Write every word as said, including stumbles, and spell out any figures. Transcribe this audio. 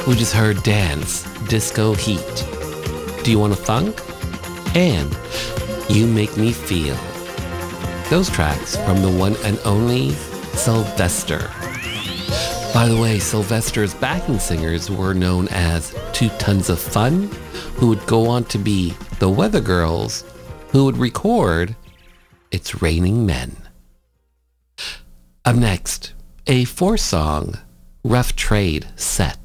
We just heard Dance, Disco Heat. Do You Want a Funk? And You Make Me Feel. Those tracks from the one and only Sylvester. By the way, Sylvester's backing singers were known as Two Tons of Fun, who would go on to be the Weather Girls, who would record It's Raining Men. Up next, a four-song Rough Trade set.